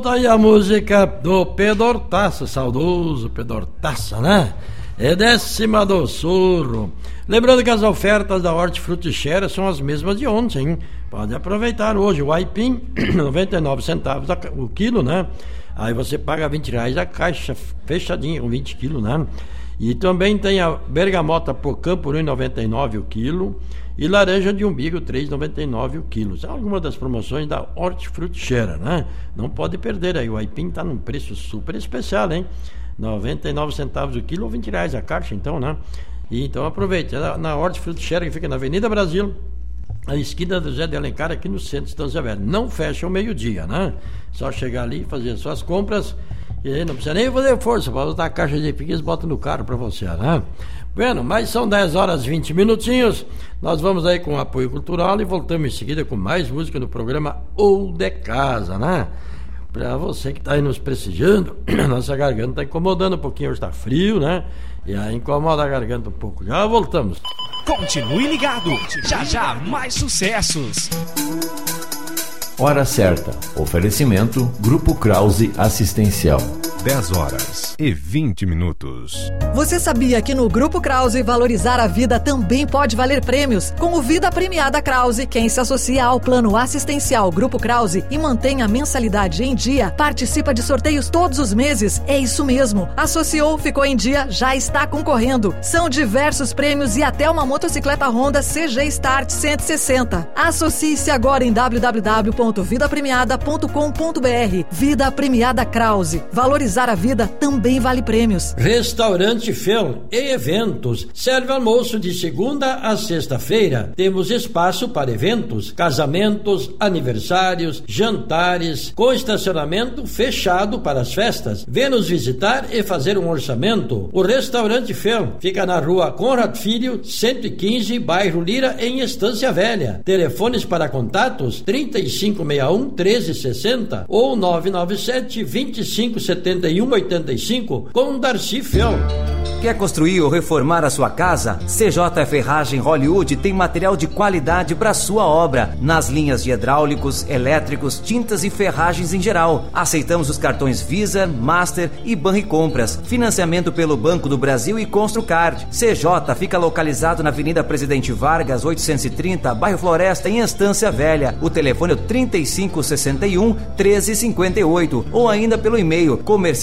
Tá aí a música do Pedro Hortaça, saudoso Pedro Hortaça, né? É décima do Sorro. Lembrando que as ofertas da Hortifruti são as mesmas de ontem, hein? Pode aproveitar hoje. O aipim, 99 centavos o quilo, né? Aí você paga R$20 a caixa fechadinha com 20 quilos, né? E também tem a bergamota Pocã por R$1,99 o quilo e laranja de umbigo R$3,99 o quilo. São algumas das promoções da Hortifruti, né? Não pode perder aí, o aipim está num preço super especial, hein? 99 centavos o quilo ou R$20 a caixa, então, né? E então aproveite, na Hortifruti, que fica na Avenida Brasil, a esquina do José de Alencar, aqui no centro de Estância Velha. Não fecha ao meio-dia, né? Só chegar ali e fazer suas compras. E aí não precisa nem fazer força, para botar a caixa de piquês e bota no carro para você, né? Bueno, mas são 10 horas e 20 minutinhos. Nós vamos aí com o apoio cultural e voltamos em seguida com mais música no programa Ou de Casa, né? Para você que está aí nos prestigiando, nossa garganta está incomodando um pouquinho, hoje está frio, né? E aí incomoda a garganta um pouco. Já voltamos. Continue ligado, já mais sucessos. Hora certa. Oferecimento Grupo Krause Assistencial. 10 horas e 20 minutos. Você sabia que no Grupo Krause valorizar a vida também pode valer prêmios? Com o Vida Premiada Krause, quem se associa ao plano assistencial Grupo Krause e mantém a mensalidade em dia, participa de sorteios todos os meses. É isso mesmo. Associou, ficou em dia, já está concorrendo. São diversos prêmios e até uma motocicleta Honda CG Start 160. Associe-se agora em www.vidapremiada.com.br. Vida Premiada Krause. Valorizar a vida também vale prêmios. Restaurante Fel e Eventos. Serve almoço de segunda a sexta-feira. Temos espaço para eventos, casamentos, aniversários, jantares, com estacionamento fechado para as festas. Vê nos visitar e fazer um orçamento. O Restaurante Fel fica na rua Conrad Filho, 115, bairro Lira, em Estância Velha. Telefones para contatos 3561-1360 ou 997-2571-85 com Darcy Fel. Quer construir ou reformar a sua casa? CJ Ferragem Hollywood tem material de qualidade para sua obra, nas linhas de hidráulicos, elétricos, tintas e ferragens em geral. Aceitamos os cartões Visa, Master e Banricompras. Financiamento pelo Banco do Brasil e Construcard. CJ fica localizado na Avenida Presidente Vargas, 830, bairro Floresta, em Estância Velha. O telefone é 3561-1358 ou ainda pelo e-mail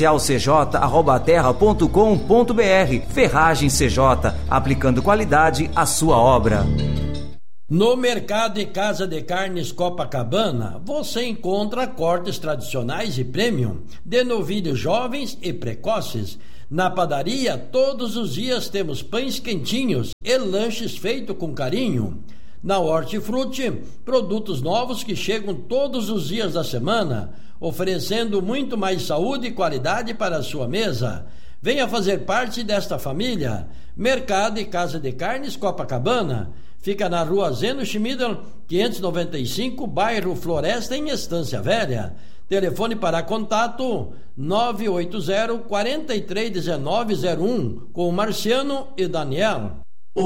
comercialcj@terra.com.br. Ferragem CJ, aplicando qualidade à sua obra. No Mercado e Casa de Carnes Copacabana, você encontra cortes tradicionais e premium de novilhos jovens e precoces. Na padaria, todos os dias temos pães quentinhos e lanches feitos com carinho. Na Hortifruti, produtos novos que chegam todos os dias da semana, oferecendo muito mais saúde e qualidade para a sua mesa. Venha fazer parte desta família. Mercado e Casa de Carnes Copacabana. Fica na rua Zeno Schmidl, 595, bairro Floresta, em Estância Velha. Telefone para contato 980-431901 com Marciano e Daniel.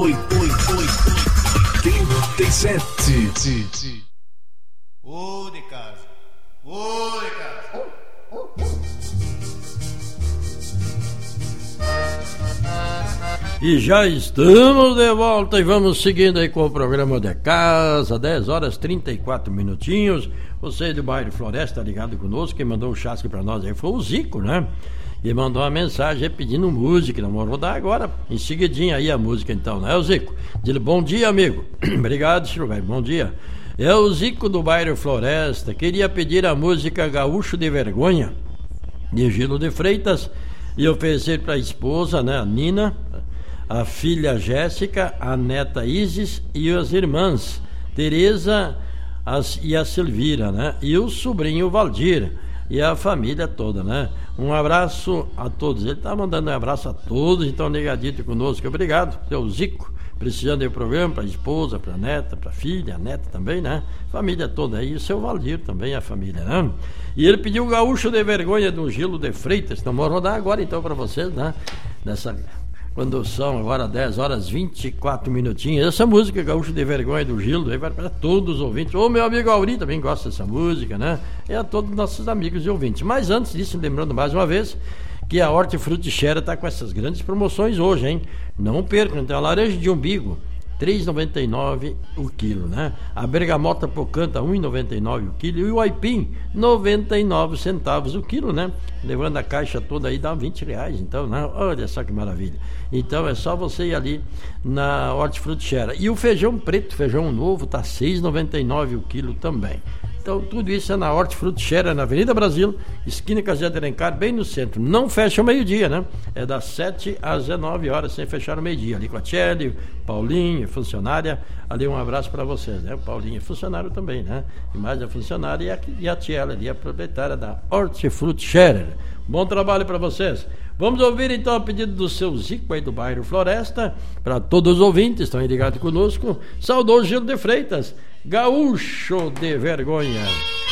87. Ô de casa. Ô de casa. E já estamos de volta e vamos seguindo aí com o programa de casa, 10 horas 34 minutinhos. Você do bairro Floresta ligado conosco, quem mandou o chasque pra nós aí foi o Zico, né? E mandou uma mensagem pedindo música, nós vamos rodar agora, em seguidinha aí a música então, né, o Zico? Diz: bom dia, amigo. Obrigado, senhor velho, bom dia. É o Zico do bairro Floresta, queria pedir a música Gaúcho de Vergonha, de Gilo de Freitas, e oferecer para a esposa, né, a Nina, a filha Jéssica, a neta Isis e as irmãs Tereza e a Silvira, né? E o sobrinho Valdir e a família toda, né? Um abraço a todos. Ele está mandando um abraço a todos, então ligadito conosco. Obrigado, seu Zico. Precisando do programa para a esposa, para a neta, para a filha, a neta também, né? Família toda aí, e o seu Valdir também, a família, né? E ele pediu o Gaúcho de Vergonha do Gilo de Freitas. Então vamos rodar agora então para vocês, né? Nessa quando são agora 10 horas 24 minutinhos. Essa música Gaúcho de Vergonha do Gildo aí vai para todos os ouvintes. O meu amigo Auri também gosta dessa música, né? E a todos os nossos amigos e ouvintes. Mas antes disso, lembrando mais uma vez que a Hortifruti-Xera está com essas grandes promoções hoje, hein? Não percam, então a laranja de umbigo R$3,99 o quilo, né? A bergamota pocanta R$1,99 o quilo e o aipim 99 centavos o quilo, né? Levando a caixa toda aí dá R$20, então, né? Olha só que maravilha. Então é só você ir ali na Hortifruti-Xera. E o feijão preto, feijão novo, tá R$6,99 o quilo também. Então tudo isso é na Hortifruti-Xera, na Avenida Brasil, esquina Casé de Alencar, bem no centro. Não fecha ao meio-dia, né? É das 7 às 19 horas, sem fechar ao meio-dia. Ali com a Tchelle, Paulinho, funcionária. Ali um abraço para vocês, né? O Paulinho é funcionário também, né? E mais a funcionária e a Tchelle ali, a proprietária da Hortifruti-Xera. Bom trabalho para vocês. Vamos ouvir então o pedido do seu Zico aí do bairro Floresta, para todos os ouvintes, estão aí ligados conosco. Saudoso Gildo de Freitas, Gaúcho de Vergonha.